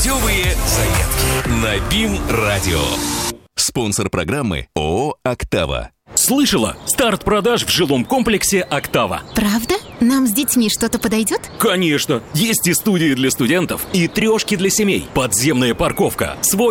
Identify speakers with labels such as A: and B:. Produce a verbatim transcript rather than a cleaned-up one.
A: Тёмые заметки на БИМ-радио. Спонсор программы ООО «Октава».
B: Слышала? Старт продаж в жилом комплексе «Октава».
C: Правда? Нам с детьми что-то подойдет?
B: Конечно! Есть и студии для студентов, и трешки для семей, подземная парковка, свой